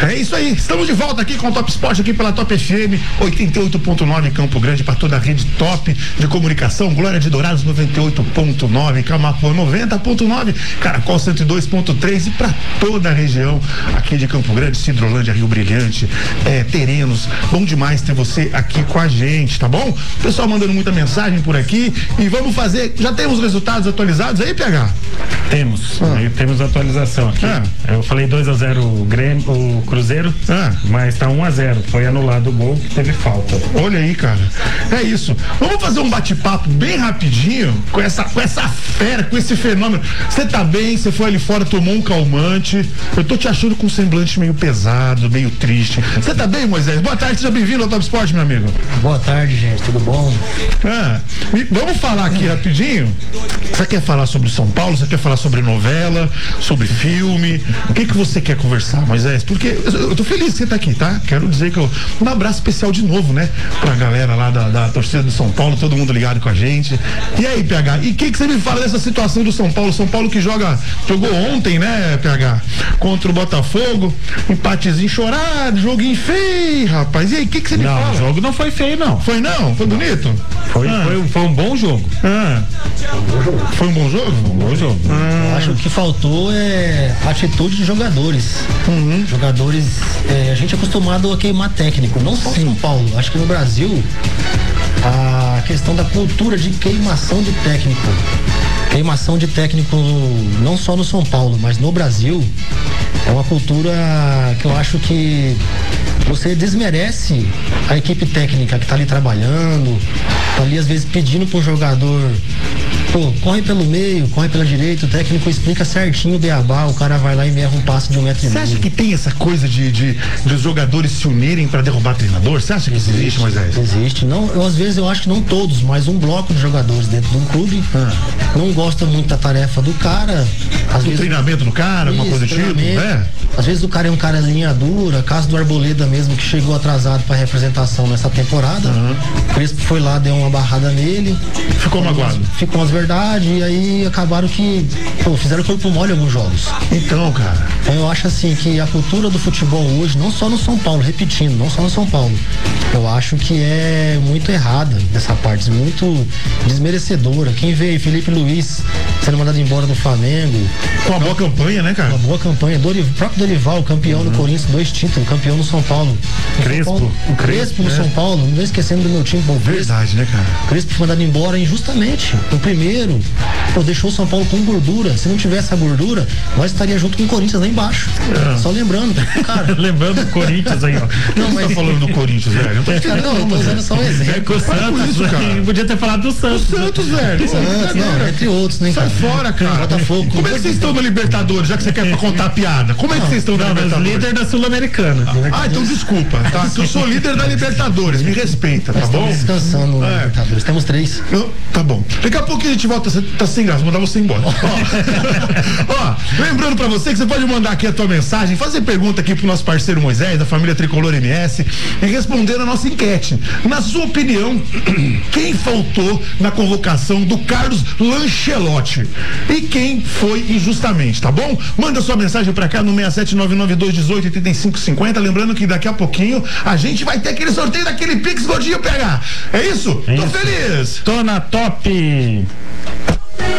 É isso aí, estamos de volta aqui com o Top Sport, aqui pela Top FM 88.9 Campo Grande, para toda a rede top de comunicação, Glória de Dourados 98.9, Camapuã 90.9, Caracol 102.3 e para toda a região aqui de Campo Grande, Cidrolândia, Rio Brilhante, Terenos. Bom demais ter você aqui com a gente, tá bom? O pessoal mandando muita mensagem por aqui e vamos fazer, já temos resultados atualizados aí, PH? Temos atualização aqui. Eu falei 2-0 o Cruzeiro, mas tá 1-0. Foi anulado o gol, que teve falta. Olha aí, cara. É isso. Vamos fazer um bate-papo bem rapidinho com essa fera, com esse fenômeno. Você tá bem? Você foi ali fora, tomou um calmante. Eu tô te achando com um semblante meio pesado, meio triste. Você tá bem, Moisés? Boa tarde, seja bem-vindo ao Top Sport, meu amigo. Boa tarde, gente. Tudo bom? Vamos falar aqui rapidinho. Você quer falar sobre São Paulo? Você quer falar sobre novela? Sobre filme? O que você quer conversar, Moisés? Porque eu tô feliz que você tá aqui, tá? Quero dizer que um abraço especial de novo, né? Pra galera lá da torcida do São Paulo, todo mundo ligado com a gente. E aí, PH, e o que você me fala dessa situação do São Paulo? São Paulo que jogou ontem, né, PH? Contra o Botafogo, empatezinho chorado, joguinho feio, rapaz. E aí, o que você me fala? Não, o jogo não foi feio, não. Foi não? Foi bonito? Foi um bom jogo. Foi um bom jogo? Um bom jogo. Eu acho que faltou atitude de jogadores. Jogadores, a gente é acostumado a queimar técnico, não só São Paulo. Acho que no Brasil a questão da cultura de queimação de técnico. Queimação de técnico não só no São Paulo, mas no Brasil é uma cultura que eu acho que você desmerece a equipe técnica que tá ali trabalhando, tá ali às vezes pedindo pro jogador, corre pelo meio, corre pela direita, o técnico explica certinho o beabá, o cara vai lá e erra um passe de 1,5 metro. Você acha que tem essa coisa de os jogadores se unirem para derrubar treinador? Você acha que isso existe, Moisés? Existe. Não, às vezes eu acho que não todos, mas um bloco de jogadores dentro de um clube não gosta muito da tarefa do cara. Do treinamento do cara, alguma coisa do tipo, né? Às vezes o cara é um cara linha dura, caso do Arboleda mesmo, que chegou atrasado pra representação nessa temporada. O Crespo foi lá, deu uma barrada nele. Ficou magoado. Ficou umas verdades, e aí acabaram que fizeram corpo mole alguns jogos. Então, cara. Então eu acho assim que a cultura do futebol hoje, não só no São Paulo, repetindo, não só no São Paulo, eu acho que é muito errada dessa parte, muito desmerecedora. Quem vê Felipe Luiz sendo mandado embora do Flamengo. Com uma boa campanha, né, cara? Uma boa campanha. O próprio Dorival, campeão no Corinthians, 2 títulos, campeão no São Paulo. O Crespo no São Paulo, não vou esquecendo do meu time. Verdade, né, cara? Crespo foi mandado embora injustamente. O primeiro, deixou o São Paulo com gordura. Se não tivesse essa gordura, nós estaríamos junto com o Corinthians lá embaixo. Só lembrando, cara. Lembrando o Corinthians aí, ó. Não, mas tá falando do Corinthians, velho. Não, eu tô usando só um exemplo. Com o Santos, isso, cara. Podia ter falado do Santos. O Santos, velho. Não, entre outros, né, cara? Sai fora, cara. Botafogo. Como é que vocês estão na Libertadores, já que você quer contar a piada? Como é que vocês estão na Libertadores? Líder da Sul-Americana. Então desculpa, tá? Que eu sou líder da Libertadores, me respeita, tá bom? Descansando na Libertadores, temos 3. Tá bom. Daqui a pouco a gente volta, tá sem graça, vou mandar você embora. Lembrando pra você que você pode mandar aqui a tua mensagem, fazer pergunta aqui pro nosso parceiro Moisés, da família Tricolor MS, e responder a nossa enquete. Na sua opinião, quem faltou na convocação do Carlos Lancelotti? E quem foi injustamente, tá bom? Manda sua mensagem pra cá no 67992188550, lembrando que daqui a pouquinho a gente vai ter aquele sorteio daquele Pix gordinho PH. É isso? Tô feliz. Tô na top.